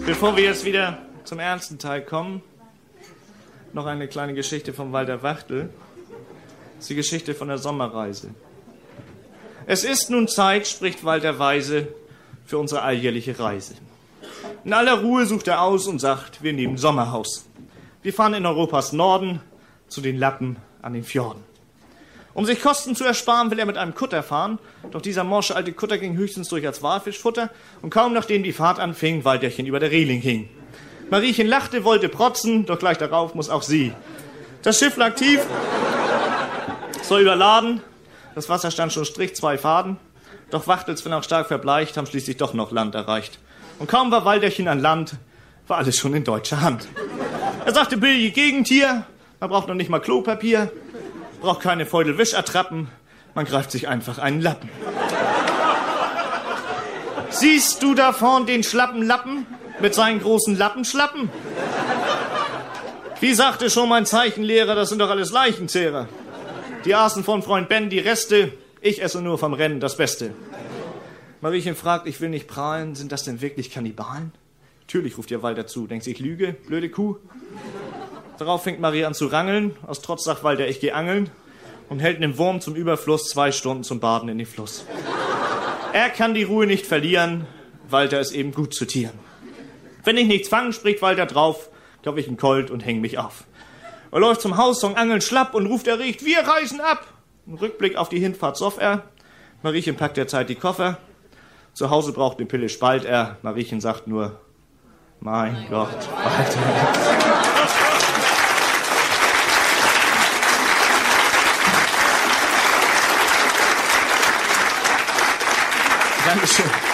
Bevor wir jetzt wieder zum ernsten Teil kommen, noch eine kleine Geschichte von Walter Wachtel. Das ist die Geschichte von der Sommerreise. Es ist nun Zeit, spricht Walter weise, für unsere alljährliche Reise. In aller Ruhe sucht er aus und sagt, wir nehmen Sommerhaus. Wir fahren in Europas Norden zu den Lappen an den Fjorden. Um sich Kosten zu ersparen, will er mit einem Kutter fahren, doch dieser morsche alte Kutter ging höchstens durch als Walfischfutter und kaum nachdem die Fahrt anfing, Walterchen über der Reling hing. Mariechen lachte, wollte protzen, doch gleich darauf muss auch sie. Das Schiff lag tief, so überladen, das Wasser stand schon Strich 2 Faden, doch Wachtels, wenn auch stark verbleicht, haben schließlich doch noch Land erreicht. Und kaum war Walterchen an Land, war alles schon in deutscher Hand. Er sagte, Billy, Gegentier, man braucht noch nicht mal Klopapier, braucht keine Feudelwischattrappen, man greift sich einfach einen Lappen. Siehst du da vorn den schlappen Lappen mit seinen großen Lappenschlappen? Wie sagte schon mein Zeichenlehrer, das sind doch alles Leichenzehrer. Die aßen von Freund Ben die Reste, ich esse nur vom Rennen das Beste. Mariechen fragt, ich will nicht prahlen, sind das denn wirklich Kannibalen? Natürlich, ruft ihr Walter zu, denkt sich, Lüge, blöde Kuh. Darauf fängt Marie an zu rangeln, aus Trotz sagt Walter, ich geh angeln und hält einen Wurm zum Überfluss 2 Stunden zum Baden in den Fluss. Er kann die Ruhe nicht verlieren, Walter ist eben gut zu Tieren. Wenn ich nichts fange, spricht Walter drauf, kauf ich einen Colt und häng mich auf. Er läuft zum Haus, zum Angeln schlapp und ruft erregt, wir reisen ab. Ein Rückblick auf die Hinfahrt soff er, Mariechen packt derzeit die Koffer, zu Hause braucht eine Pille, spalt er, Mariechen sagt nur, mein Gott, Walter. Dankeschön.